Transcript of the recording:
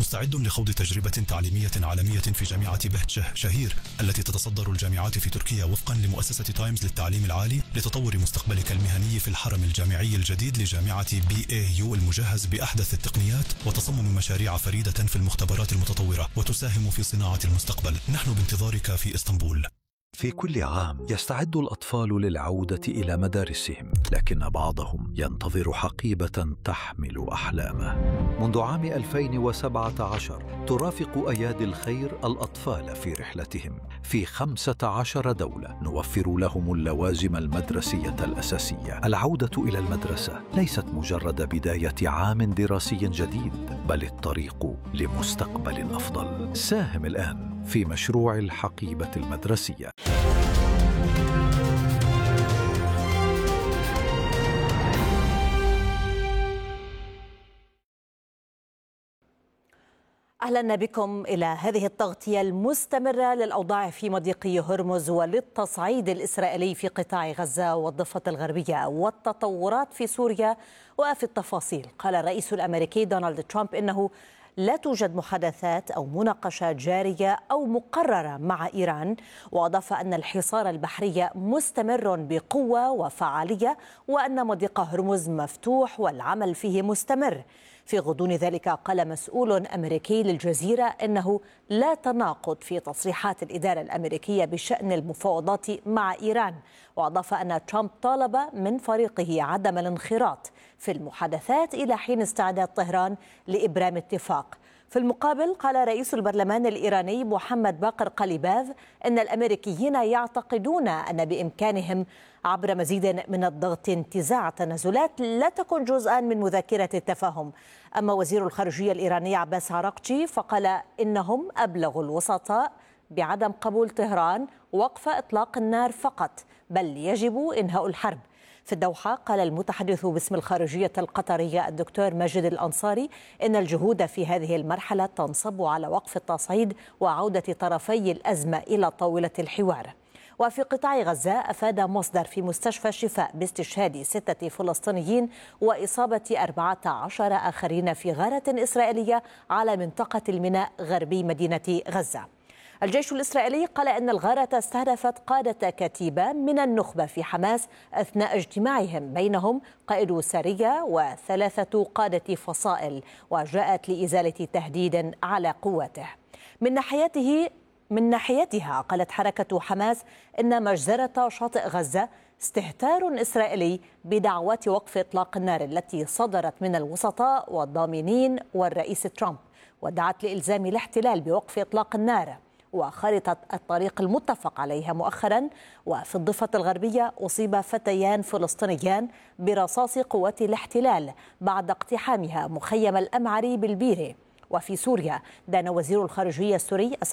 مستعد لخوض تجربة تعليمية عالمية في جامعة بهت شهير التي تتصدر الجامعات في تركيا وفقا لمؤسسة تايمز للتعليم العالي لتطور مستقبلك المهني في الحرم الجامعي الجديد لجامعة BAU المجهز بأحدث التقنيات وتصمم مشاريع فريدة في المختبرات المتطورة وتساهم في صناعة المستقبل. نحن بانتظارك في إسطنبول. في كل عام يستعد الأطفال للعودة إلى مدارسهم، لكن بعضهم ينتظر حقيبة تحمل أحلامه. منذ عام 2017 ترافق أيادي الخير الأطفال في رحلتهم في 15 دولة، نوفر لهم اللوازم المدرسية الأساسية. العودة إلى المدرسة ليست مجرد بداية عام دراسي جديد، بل الطريق لمستقبل أفضل. ساهم الآن في مشروع الحقيبة المدرسية. أهلا بكم إلى هذه التغطية المستمرة للأوضاع في مضيق هرمز وللتصعيد الإسرائيلي في قطاع غزة والضفة الغربية والتطورات في سوريا. وفي التفاصيل قال الرئيس الأمريكي دونالد ترامب إنه لا توجد محادثات أو مناقشات جارية أو مقررة مع إيران، وأضاف أن الحصار البحري مستمر بقوة وفعالية وأن مضيق هرمز مفتوح والعمل فيه مستمر. في غضون ذلك قال مسؤول أمريكي للجزيرة إنه لا تناقض في تصريحات الإدارة الأمريكية بشأن المفاوضات مع إيران، وأضاف أن ترامب طالب من فريقه عدم الانخراط في المحادثات إلى حين استعداد طهران لإبرام اتفاق. في المقابل قال رئيس البرلمان الإيراني محمد باقر قليباف أن الأمريكيين يعتقدون أن بإمكانهم عبر مزيد من الضغط انتزاع تنازلات لا تكون جزءا من مذكرة التفاهم. أما وزير الخارجية الإيراني عباس عراقجي فقال إنهم أبلغوا الوسطاء بعدم قبول طهران وقف إطلاق النار فقط، بل يجب إنهاء الحرب. في الدوحة قال المتحدث باسم الخارجية القطرية الدكتور ماجد الأنصاري إن الجهود في هذه المرحلة تنصب على وقف التصعيد وعودة طرفي الأزمة إلى طاولة الحوار. وفي قطاع غزة أفاد مصدر في مستشفى الشفاء باستشهاد 6 فلسطينيين وإصابة 14 آخرين في غارة إسرائيلية على منطقة الميناء غربي مدينة غزة. الجيش الإسرائيلي قال أن الغارة استهدفت قادة كتيبة من النخبة في حماس أثناء اجتماعهم، بينهم قائد سرية و3 قادة فصائل، وجاءت لإزالة تهديد على قواته. من ناحيتها قالت حركة حماس إن مجزرة شاطئ غزة استهتار إسرائيلي بدعوات وقف إطلاق النار التي صدرت من الوسطاء والضامنين والرئيس ترامب، ودعت لإلزام الاحتلال بوقف إطلاق النار وخريطة الطريق المتفق عليها مؤخرا. وفي الضفة الغربية أصيب فتيان فلسطينيان برصاص قوات الاحتلال بعد اقتحامها مخيم الأمعري بالبيرة. وفي سوريا دان وزير الخارجية السوري